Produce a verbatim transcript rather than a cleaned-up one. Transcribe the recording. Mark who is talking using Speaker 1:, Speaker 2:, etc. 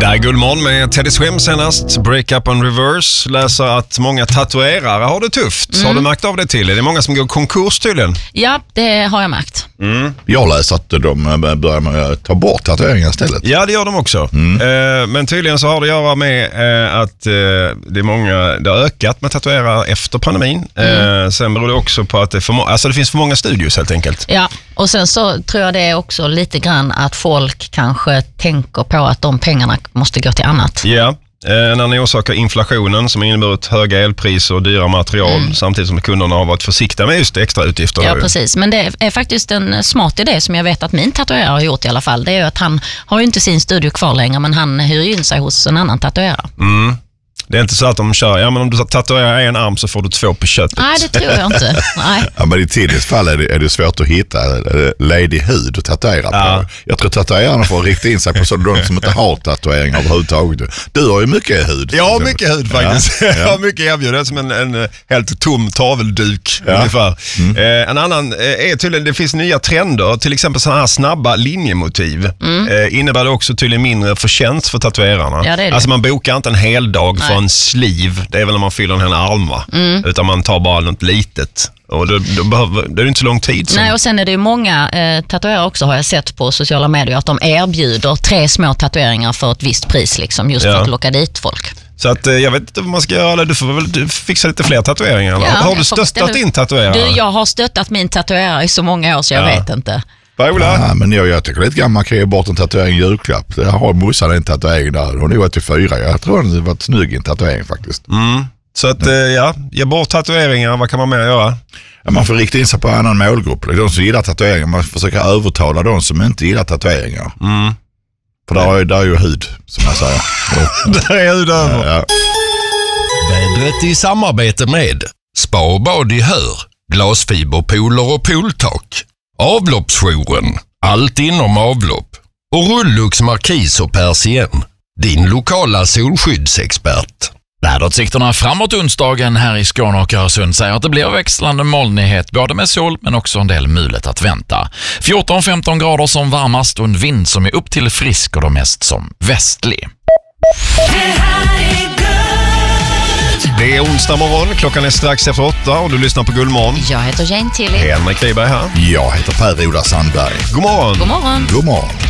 Speaker 1: Ja, Guldmorgon med Teddy Swim senast. Break Up on Reverse. Läser att många tatuerare har det tufft. Mm. Har du märkt av det till? Är det många som går konkurs tydligen?
Speaker 2: Ja, det har jag märkt.
Speaker 3: Mm. Jag läser att de börjar med att ta bort tatueringar istället.
Speaker 1: Ja, det gör de också. Mm. Eh, men tydligen så har det att göra med eh, att eh, det är många, det har ökat med tatuerare efter pandemin. Mm. Eh, sen beror det också på att det, för må- alltså det finns för många studios helt enkelt.
Speaker 2: Ja, och sen så tror jag det är också lite grann att folk kanske tänker på att de pengarna måste gå till annat.
Speaker 1: Ja, eh, när ni orsakar inflationen som inneburit höga elpriser och dyra material mm. samtidigt som kunderna har varit försiktiga med just extra utgifter.
Speaker 2: Ja, precis. Men det är faktiskt en smart idé som jag vet att min tatuerare har gjort i alla fall. Det är ju att han har ju inte sin studio kvar längre, men han hyr in sig hos en annan tatuerare.
Speaker 1: Mm. Det är inte så att de kör, ja men om du tatuerar en arm så får du två på köpet.
Speaker 2: Nej, det tror jag inte. Nej.
Speaker 3: Ja, men i tidigt fall är det, är det svårt att hitta ledig hud att tatuera
Speaker 1: ja.
Speaker 3: på. Jag tror tatuerarna får rikta in sig på sådana som inte har tatueringar överhuvudtaget. Du har ju mycket hud.
Speaker 1: Jag har mycket hud faktiskt. Ja. Jag har mycket erbjudet som en, en helt tom tavelduk ja. ungefär. Mm. Eh, en annan är tydligen, det finns nya trender, till exempel sådana här snabba linjemotiv. Mm. Eh, innebär det också tydligen mindre förtjänst för tatuerarna. Ja, det är det. Alltså man bokar inte en hel dag för en sliv, det är väl när man fyller en hel arm va? Mm. Utan man tar bara något litet. Och då, då behöver, det är inte så lång tid. Som...
Speaker 2: Nej, och sen är det ju många eh, tatuerare också har jag sett på sociala medier att de erbjuder tre små tatueringar för ett visst pris liksom, just ja. för att locka dit folk.
Speaker 1: Så att eh, jag vet inte vad man ska göra, eller du får väl du fixa lite fler tatueringar. Ja, har du stöttat din tatuerare?
Speaker 2: Du, jag har stöttat min tatuerare i så många år så jag ja. vet inte.
Speaker 3: Ja, men jag, jag tycker lite grann man kan ge bort en tatuering julklapp. Jag har morsan en tatuering där. Hon är åttiofyra. Jag tror hon har varit snygg i en tatuering faktiskt.
Speaker 1: Mm. Så att mm. ja, ge bort tatueringar. Vad kan man mer göra?
Speaker 3: Ja, man får rikta in sig på en annan målgrupp. De som gillar tatueringar. Man försöker övertala de som inte gillar tatueringar. Mm. För där är, där är ju hud, som jag säger.
Speaker 1: Där är hud över. Ja, ja.
Speaker 4: Vädret i samarbete med Spa och bad i Hör, glasfiberpooler och pooltak. Avloppsjouren, allt inom avlopp. Och Rullux Markis och Persien, din lokala solskyddsexpert.
Speaker 5: Väderutsikterna framåt onsdagen här i Skåne och Öresund säger att det blir växlande molnighet både med sol men också en del mulet att vänta. fjorton femton grader som varmast och en vind som är upp till frisk och då mest som västlig.
Speaker 1: Det är onsdag morgon, klockan är strax efter åtta och du lyssnar på Guldmorgon.
Speaker 2: Jag heter Jane Tilly.
Speaker 1: Henrik Riberg här.
Speaker 3: Jag heter Per Ola Sandberg.
Speaker 1: God morgon.
Speaker 2: God morgon.
Speaker 3: God morgon.